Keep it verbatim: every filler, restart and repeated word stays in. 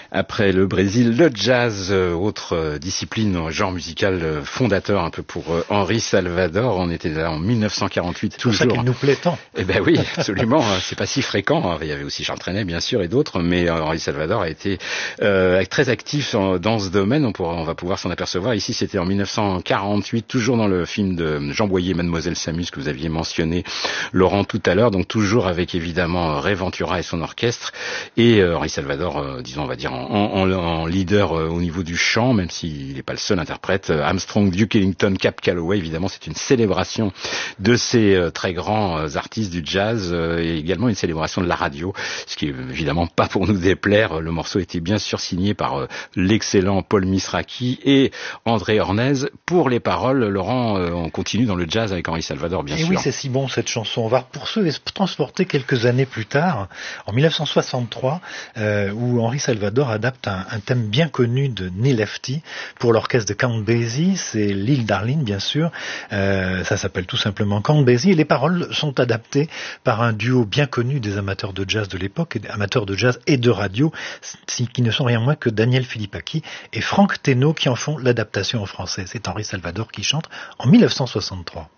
Après le Brésil, le jazz, euh, autre euh, discipline, genre musical euh, fondateur un peu pour euh, Henri Salvador. On était là en mille neuf cent quarante-huit, c'est toujours. C'est pour ça qu'il nous plaît tant. Eh ben oui, absolument. C'est pas si fréquent. Il y avait aussi Charles Trenet, bien sûr, et d'autres, mais Henri Salvador a été euh, très actif en, dans ce domaine. On, pourra, on va pouvoir s'en apercevoir. Ici, c'était en mille neuf cent quarante-huit, toujours dans le film de Jean Boyer, Mademoiselle Samus, que vous aviez mentionné, Laurent, tout à l'heure. Donc toujours avec évidemment Ray Ventura et son orchestre, et euh, Henri Salvador, euh, disons, on va dire en, en, en leader euh, au niveau du chant, même s'il n'est pas le seul interprète. Euh, Armstrong, Duke Ellington, Cap Calloway, évidemment, c'est une célébration de ces euh, très grands euh, artistes du jazz, euh, et également une célébration de la radio, ce qui est évidemment pas pour nous déplaire. Le morceau était bien sûr signé par euh, l'excellent Paul Misraki et André Hornez. Pour les paroles, Laurent, euh, on continue dans le jazz avec Henri Salvador, bien et sûr. Oui, c'est si bon cette chanson. On va poursuivre et se transporter quelques années plus tard, en mille neuf cent soixante-trois, euh, où Henri Salvador adapte un, un thème bien connu de Neil Lefty pour l'orchestre de Count Basie. C'est l'île Darling, bien sûr. Euh, ça s'appelle tout simplement Count Basie, et les paroles sont adaptées par un duo bien connu des amateurs de jazz de l'époque, amateurs de jazz et de radio, qui ne sont rien moins que Daniel Philippaki et Franck Thénault qui en font l'adaptation en français. C'est Henri Salvador qui chante en mille neuf cent soixante-trois.